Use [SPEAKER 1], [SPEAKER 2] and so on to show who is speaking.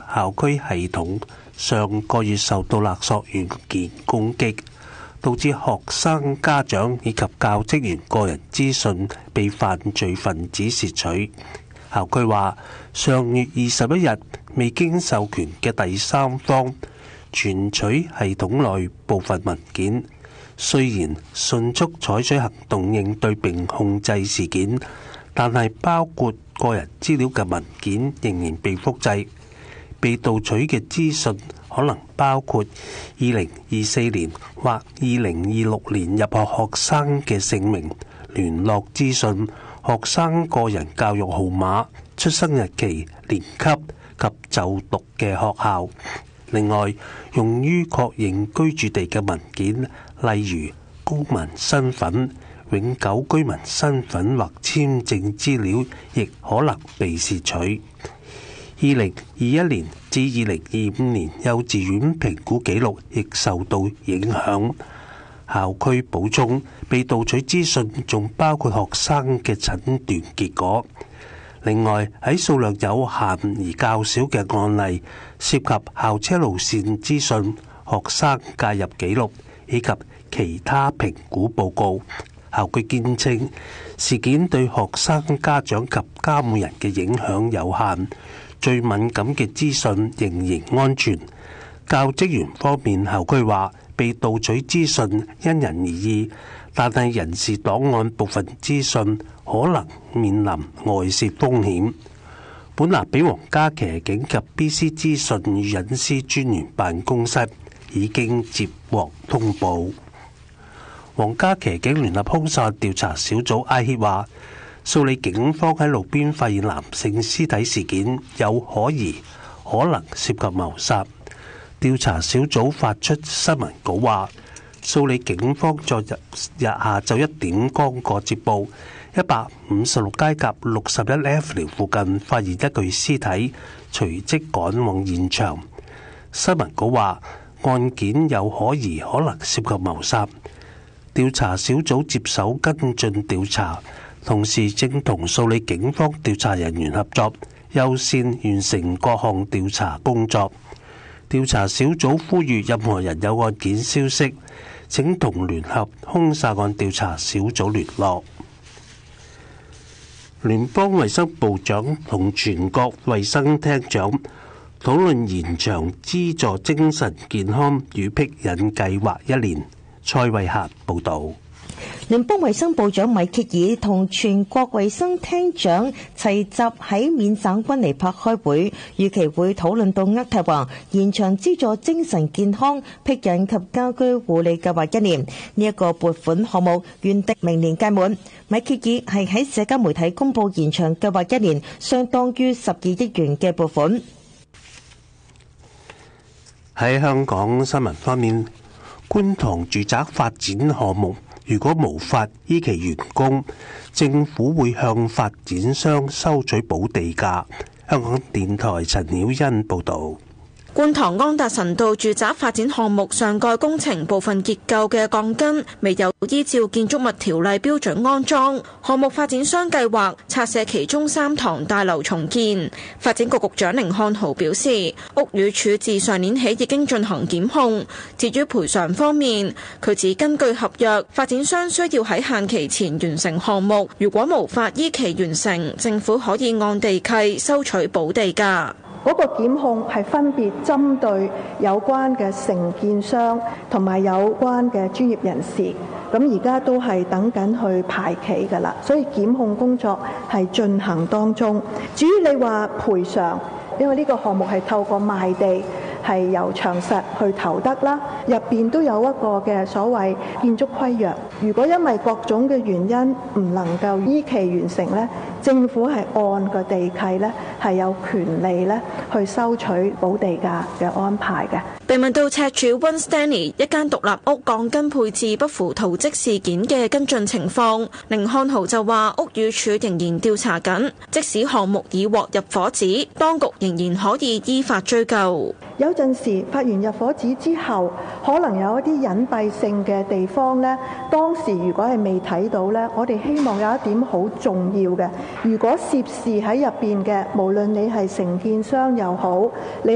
[SPEAKER 1] 校區系統上個月受到勒索軟件攻擊，導致學生、家長以及教職員個人資訊被犯罪分子竊取。校區話，上月21日未經授權嘅第三方存取系統內部分文件，雖然迅速採取行動應對並控制事件，但係包括個人資料嘅文件仍然被複製。被盜取嘅資訊可能包括2024年或2026年入學學生嘅姓名、聯絡資訊、學生個人教育號碼、出生日期、年級及就讀嘅學校。另外，用於確認居住地嘅文件，例如公民身份、永久居民身份或簽證資料，亦可能被竊取。2021年至2025年幼稚園評估記錄亦受到影響。校區補充，被盜取資訊仲包括學生嘅診斷結果。另外，喺數量有限而較少嘅案例，涉及校車路線資訊、學生介入記錄以及其他評估報告。校區堅稱事件對學生、家長及監護人嘅影響有限，最敏感嘅資訊仍然安全。教職員方面，校區話被盜取資訊因人而異，但係人事檔案部分資訊可能面臨外泄風險。本拿比皇家騎警及 BC 資訊與隱私專員辦公室已經接獲通報。皇家騎警聯合兇殺案調查小組 IHIT 話，蘇里警方喺路邊發現男性屍體事件有可疑，可能涉及謀殺。調查小組發出新聞稿話，蘇里警方昨日下晝1點剛過接報，156街甲61F 寮附近發現一具屍體，隨即趕往現場。新聞稿話，案件有可疑，可能涉及謀殺。調查小組接手跟進調查，同時正同蘇里警方調查人員合作，優先完成各項調查工作。調查小組呼籲任何人有案件消息，請同聯合兇殺案調查小組聯絡。聯邦衛生部長同全國衛生廳長討論延長資助精神健康與辟隱計劃1年。蔡慧嫻報道。
[SPEAKER 2] 聯邦衛生部長米歇爾同全國衛生廳長齊集喺緬省溫尼帕開會，預期會討論到渥太華延長資助精神健康、辟隱及家居護理計劃1年。呢一個撥款項目原定明年屆滿。米歇爾係喺社交媒體公布延長計劃1年，相當於12億元嘅撥款。
[SPEAKER 1] 喺香港新聞方面，觀塘住宅發展項目如果無法依期完工，政府會向發展商收取補地價。香港電台陳曉欣報導。
[SPEAKER 3] 觀塘安達臣道住宅發展項目上蓋工程部分結構嘅鋼筋未有依照建築物條例標準安裝，項目發展商計劃拆卸其中3幢大樓重建。發展局局長甯漢豪表示，屋宇署自上年起已經進行檢控。至於賠償方面，佢指根據合約，發展商需要喺限期前完成項目，如果無法依期完成，政府可以按地契收取補地價。
[SPEAKER 4] 嗰個檢控係分別針對有關嘅承建商同埋有關嘅專業人士，咁而家都係等緊去排期㗎啦，所以檢控工作係進行當中。至於你話賠償，因為呢個項目係透過賣地，係由長實去投得啦，入邊都有一個嘅所謂建築規約。如果因為各種嘅原因唔能夠依期完成呢，政府係按個地契呢係有權利呢去收取補地價嘅安排嘅。
[SPEAKER 3] 被問到赤柱 One Stanley 一間獨立屋鋼筋配置不符圖則事件嘅跟進情況，甯漢豪就話屋宇署仍然調查緊，即使項目已獲入伙紙，當局仍然可以依法追究。
[SPEAKER 4] 有陣時發完入伙紙之後，可能有一啲隱蔽性嘅地方呢，當時如果係未睇到呢，我哋希望有一點好重要嘅，如果涉事喺入邊嘅，無論你係承建商又好，你